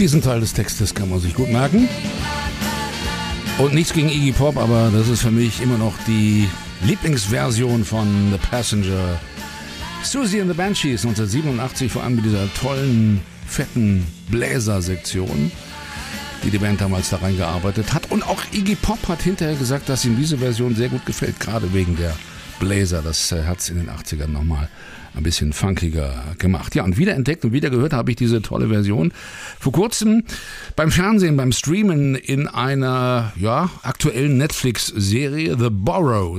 Diesen Teil des Textes kann man sich gut merken. Und nichts gegen Iggy Pop, aber das ist für mich immer noch die Lieblingsversion von The Passenger. Siouxsie and the Banshees 1987, vor allem mit dieser tollen, fetten Bläsersektion, die Band damals da reingearbeitet hat. Und auch Iggy Pop hat hinterher gesagt, dass ihm diese Version sehr gut gefällt, gerade wegen der Bläser. Das hat es in den 80ern nochmal ein bisschen funkiger gemacht. Ja, und wiederentdeckt und wieder gehört habe ich diese tolle Version vor kurzem beim Fernsehen, beim Streamen in einer aktuellen Netflix-Serie The Borrow.